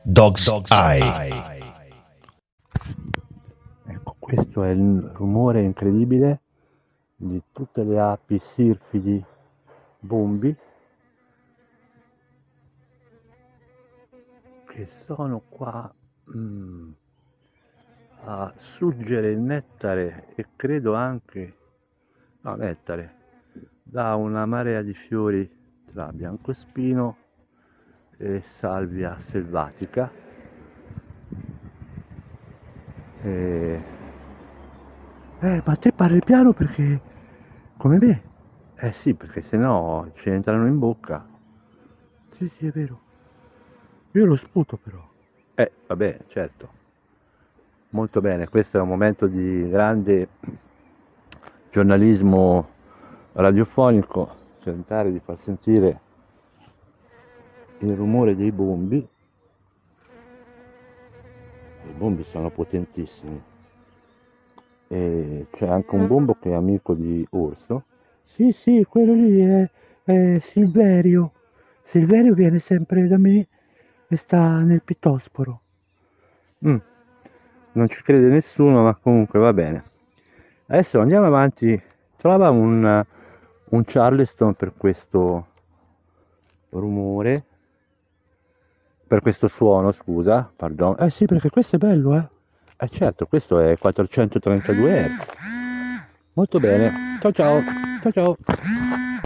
Dog's Eye. Ecco, questo è il rumore incredibile di tutte le api sirfidi bombi che sono qua a suggere il nettare e credo anche nettare da una marea di fiori tra biancospino e salvia selvatica. Ma te parli piano perché come me? Sì, perché sennò ci entrano in bocca. Sì, è vero. Io lo sputo però. Vabbè, certo. Molto bene, questo è un momento di grande giornalismo radiofonico, tentare di far sentire il rumore dei bombi. I bombi sono potentissimi. E c'è anche un bombo che è amico di Orso. Sì, quello lì è Silverio. Silverio viene sempre da me e sta nel Pittosporo. Non ci crede nessuno, ma comunque va bene. Adesso andiamo avanti. Trova un Charleston per questo rumore, per questo suono, scusa, pardon. Sì, perché questo è bello, certo, questo è 432 Hz. Molto bene. Ciao ciao.